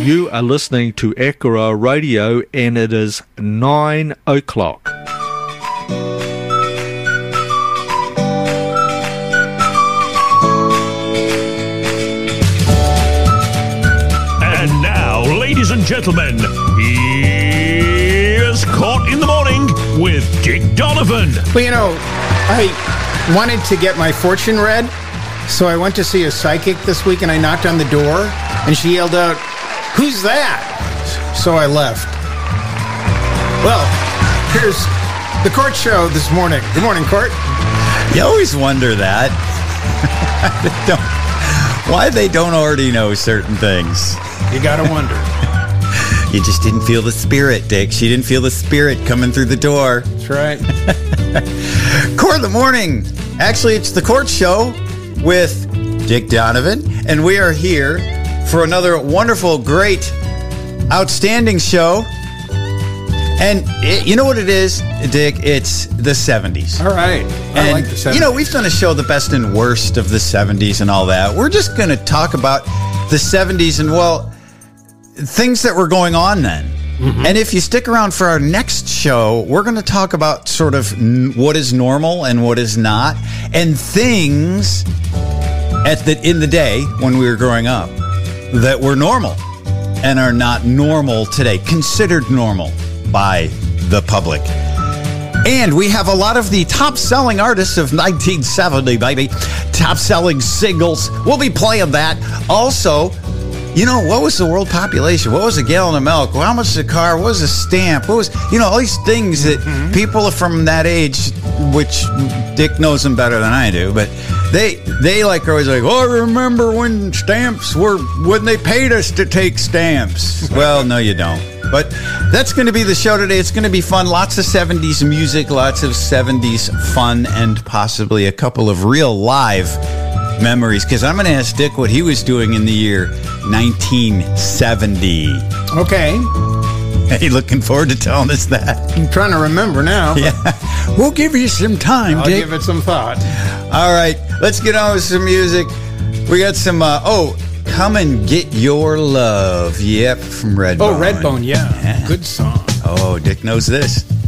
You are listening to Akara Radio, and it is 9 o'clock. And now, ladies and gentlemen, here's Caught in the Morning with Dick Donovan. Well, you know, I wanted to get my fortune read, so I went to see a psychic this week, and I knocked on the door, and she yelled out, "Who's that?" So I left. Well, here's the Court Show this morning. Good morning, Court. You always wonder that. Why they don't already know certain things. You gotta wonder. You just didn't feel the spirit, Dick. She didn't feel the spirit coming through the door. That's right. Court of the Morning. Actually, it's the Court Show with Dick Donovan, and we are here for another wonderful, great, outstanding show. And you know what it is, Dick? It's the 70s. All right. I like the 70s. You know, we've done a show, the best and worst of the 70s and all that. We're just going to talk about the 70s and, well, things that were going on then. Mm-hmm. And if you stick around for our next show, we're going to talk about sort of what is normal and what is not, and things in the day when we were growing up that were normal and are not normal today, considered normal by the public. And we have a lot of the top-selling artists of 1970, baby. Top-selling singles. We'll be playing that. Also, you know, what was the world population? What was a gallon of milk? Well, how much is a car? What was a stamp? What was, you know, all these things that people from that age, which Dick knows them better than I do, but they like are always like, oh, I remember when when they paid us to take stamps. Well, no, you don't. But that's going to be the show today. It's going to be fun. Lots of 70s music, lots of 70s fun, and possibly a couple of real live memories, because I'm going to ask Dick what he was doing in the year 1970. Okay. Hey, looking forward to telling us that. I'm trying to remember now. Yeah. We'll give you some time, I'll Dick. give it some thought. All right. Let's get on with some music. We got some, Come and Get Your Love. Yep, from Redbone. Oh, Redbone, yeah. Good song. Oh, Dick knows this.